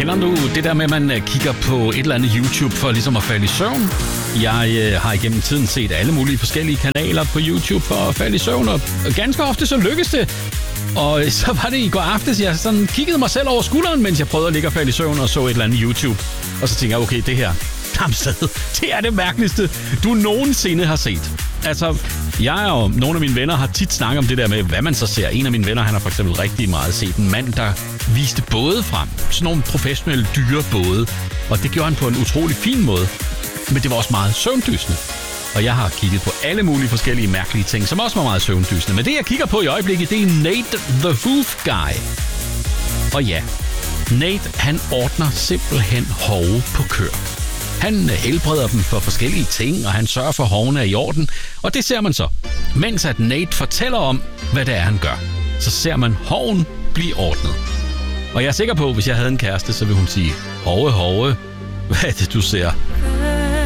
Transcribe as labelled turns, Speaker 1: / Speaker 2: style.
Speaker 1: Kender du det der med, at man kigger på et eller andet YouTube for ligesom at falde i søvn? Jeg har igennem tiden set alle mulige forskellige kanaler på YouTube for at falde i søvn, og ganske ofte så lykkes det. Og så var det i går aftes, jeg sådan kiggede mig selv over skulderen, mens jeg prøvede at ligge og falde i søvn og så et eller andet YouTube. Og så tænkte jeg, okay, det her, det er det mærkeligste, du nogensinde har set. Altså, jeg og nogle af mine venner har tit snakket om det der med, hvad man så ser. En af mine venner, han har for eksempel rigtig meget set en mand, der viste både frem. Sådan nogle professionelle dyre både. Og det gjorde han på en utrolig fin måde. Men det var også meget søvndysende. Og jeg har kigget på alle mulige forskellige mærkelige ting, som også var meget søvndysende. Men det, jeg kigger på i øjeblikket, det er Nate the Hoof Guy. Og ja, Nate, han ordner simpelthen hove på køer. Han helbreder dem for forskellige ting, og han sørger for, at hovene er i orden. Og det ser man så. Mens at Nate fortæller om, hvad det er, han gør, så ser man hoven blive ordnet. Og jeg er sikker på, at hvis jeg havde en kæreste, så ville hun sige, hove, hvad er det, du ser?